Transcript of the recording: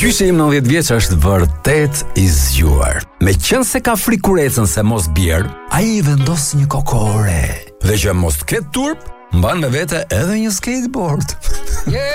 Gjyshi im 90 vjeç është vërtet i zgjuar. Meqense ka frikë kurecën se mos bjerë, ai i vendos një kokore. Dhe që mos ketë turp, mban me vete edhe një skateboard.